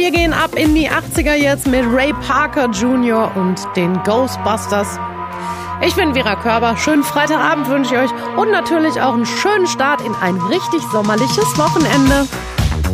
wir gehen ab in die 80er jetzt mit Ray Parker Jr. und den Ghostbusters. Ich bin Vera Körber. Schönen Freitagabend wünsche ich euch und natürlich auch einen schönen Start in ein richtig sommerliches Wochenende.